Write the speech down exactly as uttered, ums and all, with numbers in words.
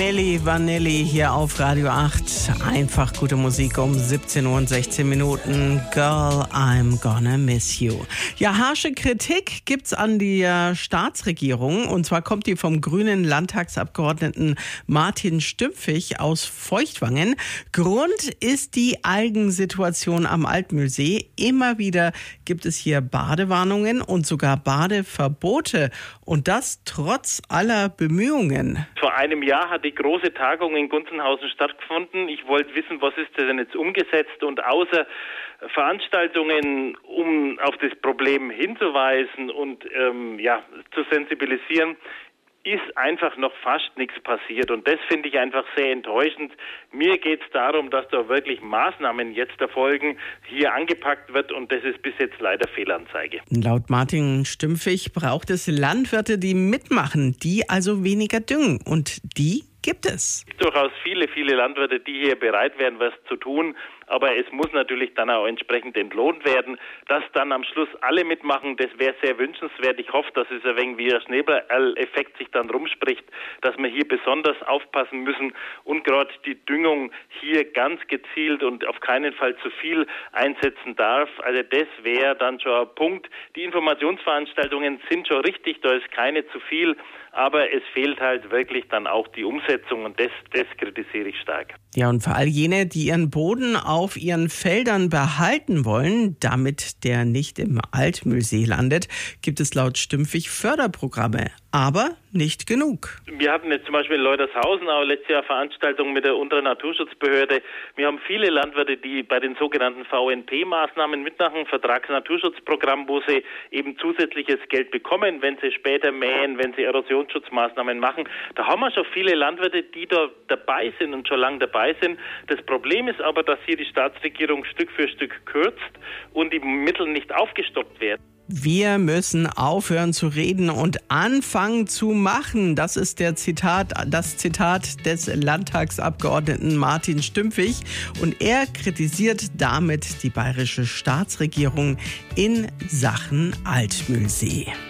Milli Vanilli hier auf Radio acht. Einfach gute Musik um siebzehn Uhr und sechzehn Minuten. Girl, I'm gonna miss you. Ja, harsche Kritik gibt's an der Staatsregierung. Und zwar kommt die vom grünen Landtagsabgeordneten Martin Stümpfig aus Feuchtwangen. Grund ist die Algensituation am Altmühlsee. Immer wieder gibt es hier Badewarnungen und sogar Badeverbote. Und das trotz aller Bemühungen. Vor einem Jahr hat die große Tagung in Gunzenhausen stattgefunden. Ich wollte wissen, was ist denn jetzt umgesetzt, und außer Veranstaltungen, um auf das Problem hinzuweisen und ähm, ja, zu sensibilisieren, ist einfach noch fast nichts passiert, und das finde ich einfach sehr enttäuschend. Mir geht es darum, dass da wirklich Maßnahmen jetzt erfolgen, hier angepackt wird, und das ist bis jetzt leider Fehlanzeige. Laut Martin Stümpfig braucht es Landwirte, die mitmachen, die also weniger düngen, und die gibt es. Es gibt durchaus viele, viele Landwirte, die hier bereit wären, was zu tun, aber es muss natürlich dann auch entsprechend entlohnt werden. Dass dann am Schluss alle mitmachen, das wäre sehr wünschenswert. Ich hoffe, dass es ein wenig wie ein Schneeballeffekt sich dann rumspricht, dass wir hier besonders aufpassen müssen und gerade die Düngung hier ganz gezielt und auf keinen Fall zu viel einsetzen darf. Also das wäre dann schon ein Punkt. Die Informationsveranstaltungen sind schon richtig, da ist keine zu viel, aber es fehlt halt wirklich dann auch die Umsetzung, und das, das kritisiere ich stark. Ja, und für all jene, die ihren Boden auf ihren Feldern behalten wollen, damit der nicht im Altmühlsee landet, gibt es laut Stümpfig Förderprogramme. Aber nicht genug. Wir hatten jetzt zum Beispiel in Leutershausen auch letztes Jahr Veranstaltungen mit der unteren Naturschutzbehörde. Wir haben viele Landwirte, die bei den sogenannten V N P-Maßnahmen mitmachen, Vertragsnaturschutzprogramm, wo sie eben zusätzliches Geld bekommen, wenn sie später mähen, wenn sie Erosionsschutzmaßnahmen machen. Da haben wir schon viele Landwirte, die da dabei sind und schon lange dabei sind. Das Problem ist aber, dass hier die Staatsregierung Stück für Stück kürzt und die Mittel nicht aufgestockt werden. Wir müssen aufhören zu reden und anfangen zu machen. Das ist der Zitat, das Zitat des Landtagsabgeordneten Martin Stümpfig. Und er kritisiert damit die bayerische Staatsregierung in Sachen Altmühlsee.